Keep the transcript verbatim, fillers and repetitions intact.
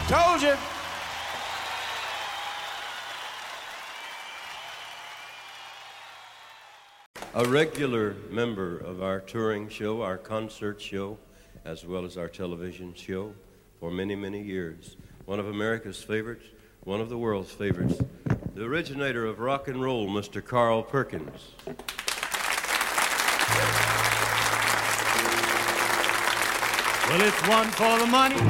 Told you. A regular member of our touring show, our concert show, as well as our television show for many, many years. One of America's favorites, one of the world's favorites, the originator of rock and roll, Mister Carl Perkins. Well, it's one for the money,